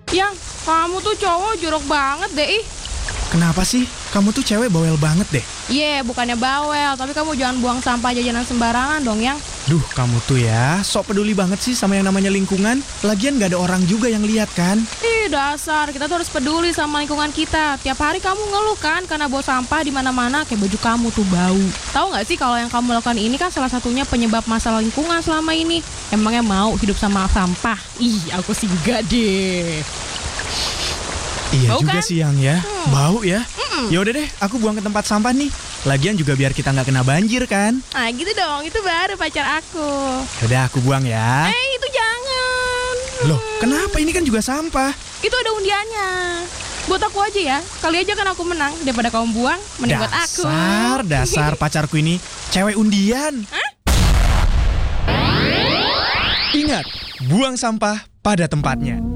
Yang, kamu tuh cowok jorok banget deh, ih. Kenapa sih? Kamu tuh cewek bawel banget deh. Bukannya bawel, tapi kamu jangan buang sampah jajanan sembarangan dong, Yang. Duh, kamu tuh ya, sok peduli banget sih sama yang namanya lingkungan. Lagian gak ada orang juga yang lihat kan? Ih, dasar, kita tuh harus peduli sama lingkungan kita. Tiap hari kamu ngeluh kan karena bawa sampah di mana-mana, kayak baju kamu tuh bau. Tahu nggak sih kalau yang kamu lakukan ini kan salah satunya penyebab masalah lingkungan selama ini. Emangnya mau hidup sama sampah? Ih, aku sih enggak deh. Iya Bau juga kan? sih Yang ya, bau ya. Ya udah deh, aku buang ke tempat sampah nih. Lagian juga biar kita nggak kena banjir kan. Ah, gitu dong, itu baru pacar aku. Udah aku buang ya. Itu jangan. Loh, kenapa ini kan juga sampah? Itu ada undiannya. Buat aku aja ya. Kali aja kan aku menang. Daripada kamu buang, mending buat aku. Dasar pacarku ini cewek undian. Hah? Ingat, buang sampah pada tempatnya.